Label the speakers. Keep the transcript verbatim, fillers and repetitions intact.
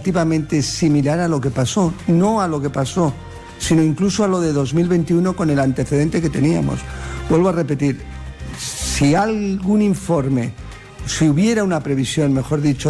Speaker 1: relativamente similar a lo que pasó, no a lo que pasó, sino incluso a lo de dos mil veintiuno con el antecedente que teníamos. Vuelvo a repetir, si algún informe, si hubiera una previsión, mejor dicho,